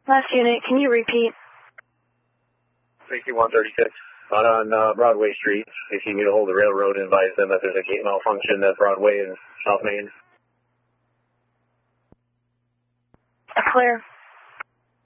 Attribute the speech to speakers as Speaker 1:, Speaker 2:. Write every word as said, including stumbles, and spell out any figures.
Speaker 1: Last unit, can you repeat?
Speaker 2: sixty-one thirty-six. Out on uh, Broadway Street. If you need to hold the railroad, advise them that there's a gate malfunction at Broadway and South Main.
Speaker 1: Clear.